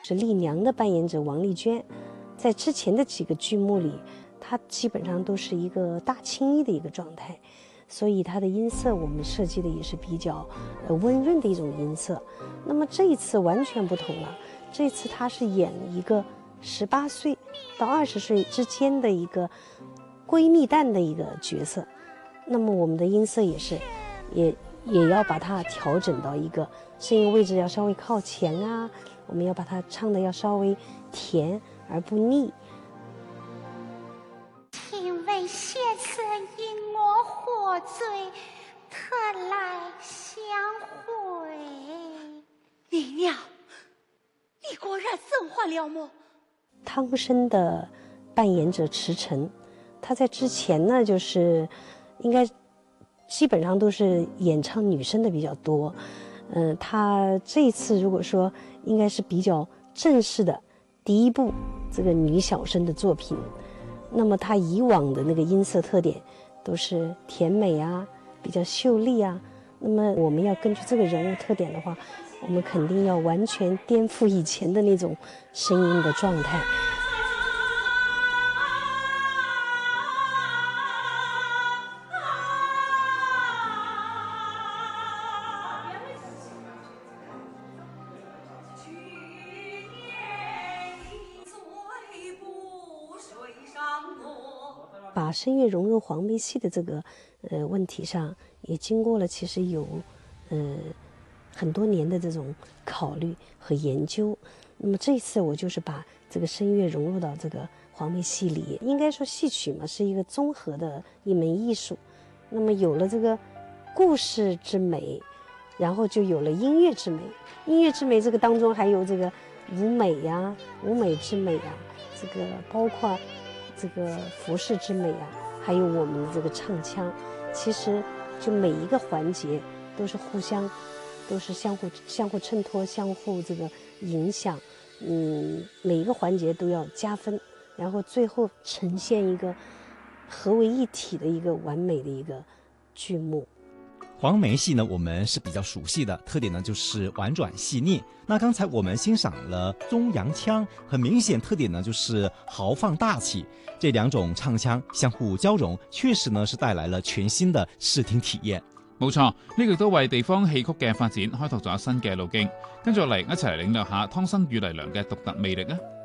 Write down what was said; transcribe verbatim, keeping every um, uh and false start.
这丽娘的扮演者王丽娟，在之前的几个剧目里，她基本上都是一个大青衣的一个状态，所以她的音色我们设计的也是比较呃温润的一种音色。那么这一次完全不同了，这次她是演一个十八岁到二十岁之间的一个闺蜜蛋的一个角色，那么我们的音色也是也也要把它调整到一个声音位置要稍微靠前啊，我们要把它唱的要稍微甜而不腻。 请为谢次因我获罪，特来相会。 丽娘，你果然身患了魔。 汤生的扮演者池晨，他在之前呢，就是应该基本上都是演唱女生的比较多。嗯、呃，他这一次如果说应该是比较正式的第一部这个女小生的作品，那么他以往的那个音色特点都是甜美啊，比较秀丽啊。那么我们要根据这个人物特点的话，我们肯定要完全颠覆以前的那种声音的状态。把声乐融入黄梅戏的这个呃问题上，也经过了其实有呃很多年的这种考虑和研究。那么这一次我就是把这个声乐融入到这个黄梅戏里，应该说戏曲嘛是一个综合的一门艺术。那么有了这个故事之美，然后就有了音乐之美。音乐之美这个当中还有这个舞美呀、啊、舞美之美呀、啊，这个包括这个服饰之美啊，还有我们的这个唱腔，其实就每一个环节都是互相，都是相互相互衬托、相互这个影响，嗯，每一个环节都要加分，然后最后呈现一个合为一体的一个完美的一个剧目。 黄梅戏呢，我们是比较熟悉的，特点呢就是婉转细腻。那刚才我们欣赏了中洋腔，很明显特點呢就是豪放大氣，這兩種唱腔相互交融，確實呢是帶來了全新的視聽體驗。 冇錯，呢個都為地方戲曲嘅發展開拓咗新嘅路徑。跟住落嚟，一齊嚟領略下湯生與麗娘嘅獨特魅力啊！